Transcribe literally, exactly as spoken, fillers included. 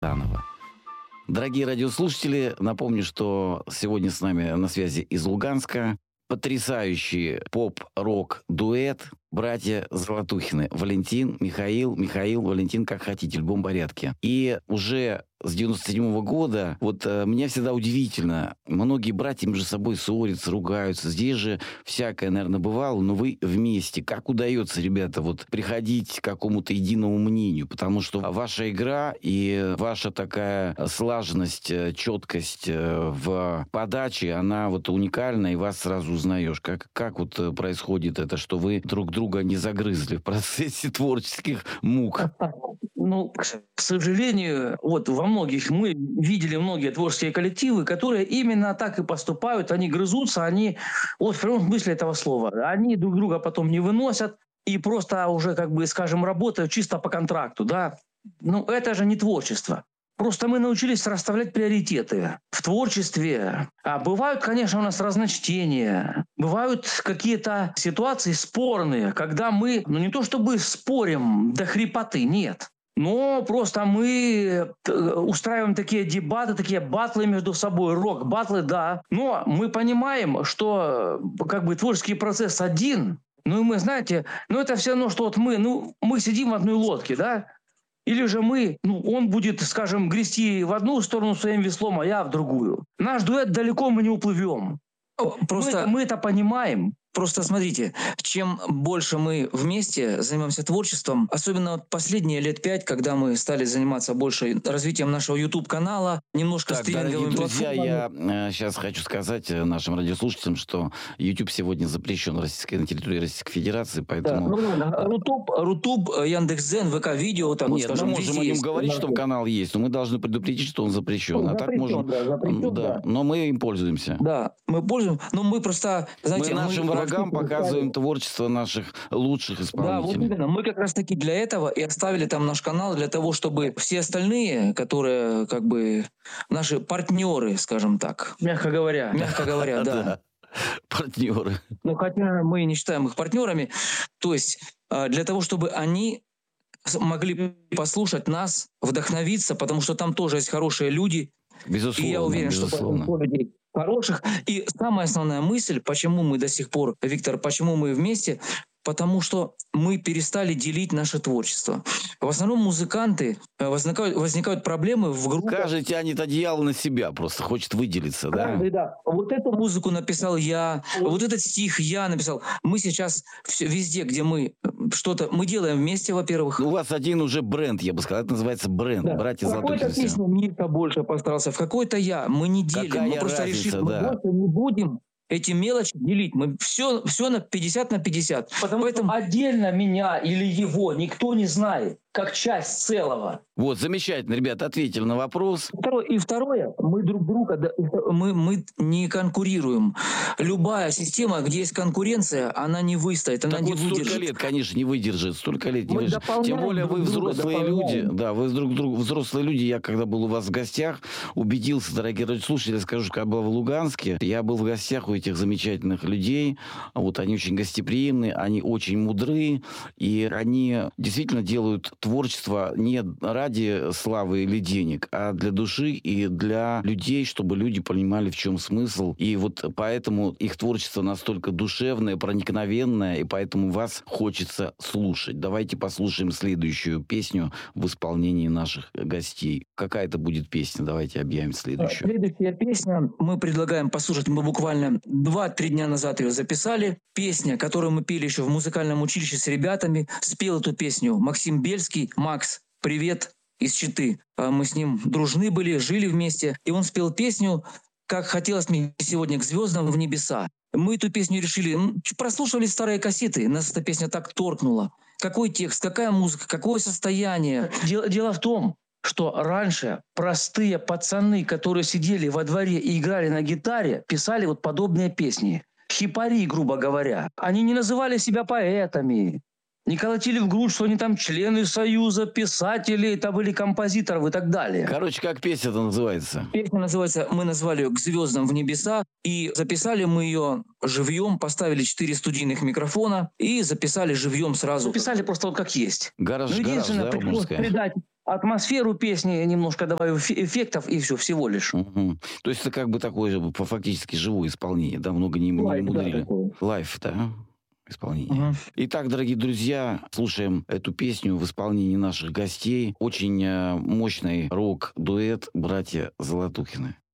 Заново. Дорогие радиослушатели, напомню, что сегодня с нами на связи из Луганска потрясающий поп-рок-дуэт братья Золотухины. Валентин, Михаил, Михаил, Валентин, как хотите, в любом порядке. И уже с девяносто седьмого года, вот э, меня всегда удивительно, многие братья между собой ссорятся, ругаются. Здесь же всякое, наверное, бывало, но вы вместе. Как удается, ребята, вот приходить к какому-то единому мнению? Потому что ваша игра и ваша такая слаженность, четкость в подаче, она вот уникальна, и вас сразу узнаешь. Как, как вот происходит это, что вы друг друга не загрызли в процессе творческих мук? Ну, к сожалению, вот во многих мы видели многие творческие коллективы, которые именно так и поступают, они грызутся, они, вот в прямом смысле этого слова, они друг друга потом не выносят и просто уже, как бы, скажем, работают чисто по контракту, да. Ну, это же не творчество. Просто мы научились расставлять приоритеты в творчестве. А бывают, конечно, у нас разночтения. Бывают какие-то ситуации спорные, когда мы, ну не то чтобы спорим до хрипоты, нет. Но просто мы устраиваем такие дебаты, такие батлы между собой. Рок-батлы, да. Но мы понимаем, что как бы творческий процесс один. Ну и мы, знаете, ну это все равно, что вот мы, ну мы сидим в одной лодке, да. Или же мы, ну, он будет, скажем, грести в одну сторону своим веслом, а я в другую. Наш дуэт далеко мы не уплывем. Просто мы, мы это понимаем. Просто смотрите, чем больше мы вместе занимаемся творчеством, особенно вот последние лет пять, когда мы стали заниматься больше развитием нашего YouTube-канала, немножко так, стриминговыми платформами. Друзья, я э, сейчас хочу сказать нашим радиослушателям, что YouTube сегодня запрещен Российской, на территории Российской Федерации, поэтому... Да, ну, Рутуб, Рутуб, Яндекс.Дзен, ВК-видео, так Нет, вот скажем, мы можем о нем есть. говорить, что канал есть, но мы должны предупредить, что он запрещен. Он а запрещен, так можем... Да, запрещен, да, да. Но мы им пользуемся. Да, мы пользуемся, но мы просто... Знаете, мы нашим мы врагам показываем творчество наших лучших исполнителей. Да, вот именно. Мы как раз таки для этого и оставили там наш канал, для того, чтобы все остальные, которые как бы наши партнеры, скажем так. Мягко говоря. Мягко говоря, да. Партнеры. Ну, хотя мы не считаем их партнерами. То есть для того, чтобы они могли послушать нас, вдохновиться, потому что там тоже есть хорошие люди. Безусловно, и я уверен, безусловно. что людей хороших. И самая основная мысль, почему мы до сих пор, Виктор, почему мы вместе, потому что мы перестали делить наше творчество. В основном музыканты, возникают, возникают проблемы в группах. Каждый тянет одеяло на себя, просто хочет выделиться, да? Каждый, да. Вот эту музыку написал я, вот этот стих я написал. Мы сейчас все, везде, где мы что-то, мы делаем вместе, во-первых. У вас один уже бренд, я бы сказал, это называется бренд, да. Братья Золотухины. В какой-то песне Мирка больше постарался, в какой-то я. Мы не делим, Какая мы просто разница, решили, да. мы больше не будем эти мелочи делить. Мы все, все на пятьдесят на пятьдесят. Потому Поэтому... что отдельно меня или его никто не знает, как часть целого. Вот, замечательно, ребята, ответили на вопрос. Второе, и второе, мы друг друга, мы, мы не конкурируем. Любая система, где есть конкуренция, она не выстоит, она так не вот выдержит. Столько лет, конечно, не выдержит, столько лет не мы выдержит. Тем более вы взрослые дополняем. люди. Да, вы друг друг взрослые люди. Я когда был у вас в гостях, убедился, дорогие радиослушатели, скажу, что когда был в Луганске, я был в гостях у этих замечательных людей. Вот они очень гостеприимны, они очень мудры, и они действительно делают творчество не ради славы или денег, а для души и для людей, чтобы люди понимали, в чем смысл. И вот поэтому их творчество настолько душевное, проникновенное, и поэтому вас хочется слушать. Давайте послушаем следующую песню в исполнении наших гостей. Какая это будет песня? Давайте объявим следующую. Следующая песня мы предлагаем послушать. Мы буквально два-три дня назад ее записали. Песня, которую мы пели еще в музыкальном училище с ребятами. Спел эту песню Максим Бельский. Макс, привет из Читы. Мы с ним дружны были, жили вместе. И он спел песню «Как хотелось мне сегодня к звездам в небеса». Мы эту песню решили, прослушивали старые кассеты, нас эта песня так торкнула. Какой текст, какая музыка, какое состояние. Дело, дело в том, что раньше простые пацаны, которые сидели во дворе и играли на гитаре, писали вот подобные песни. Хипари, грубо говоря. Они не называли себя поэтами. Не колотили в грудь, что они там члены союза, писатели, там или композиторов и так далее. Короче, как песня-то называется? Песня называется, мы назвали ее «К звездам в небеса», и записали мы ее живьем, поставили четыре студийных микрофона и записали живьем сразу. Записали просто вот как есть. Гараж, ну, единственное, гараж, да, пришлось придать атмосферу песни немножко добавил эффектов, и все, всего лишь. Угу. То есть это как бы такое же фактически живое исполнение, да, много не, не Лайв, да, мудрили. такое. Лайф, да, исполнение. Угу. Итак, дорогие друзья, слушаем эту песню в исполнении наших гостей. Очень э, мощный рок-дуэт «Братья Золотухины».